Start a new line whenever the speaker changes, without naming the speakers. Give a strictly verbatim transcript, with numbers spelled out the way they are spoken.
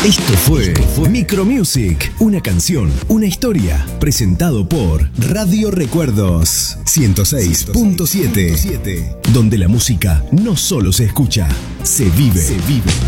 Esto fue Micromusic, una canción, una historia, presentado por Radio Recuerdos ciento seis punto siete, donde la música no solo se escucha, se vive. Se vive.